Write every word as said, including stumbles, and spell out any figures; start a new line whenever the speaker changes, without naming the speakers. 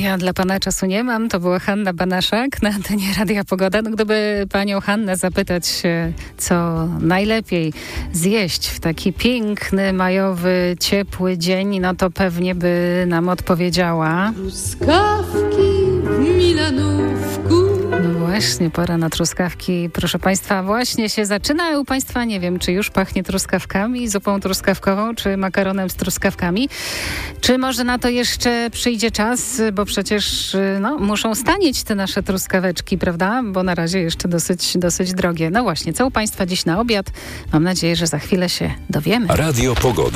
Ja dla pana czasu nie mam. To była Hanna Banaszak na antenie Radia Pogoda. No, gdyby panią Hannę zapytać, co najlepiej zjeść w taki piękny, majowy, ciepły dzień, no to pewnie by nam odpowiedziała.
Truskawki w Milanówku.
No właśnie, pora na truskawki. Proszę państwa, właśnie się zaczyna. U państwa nie wiem, czy już pachnie truskawkami, zupą truskawkową, czy makaronem z truskawkami. Czy może na to jeszcze przyjdzie czas, bo przecież no, muszą stanieć te nasze truskaweczki, prawda? Bo na razie jeszcze dosyć, dosyć drogie. No właśnie, co u państwa dziś na obiad? Mam nadzieję, że za chwilę się dowiemy.
Radio Pogoda.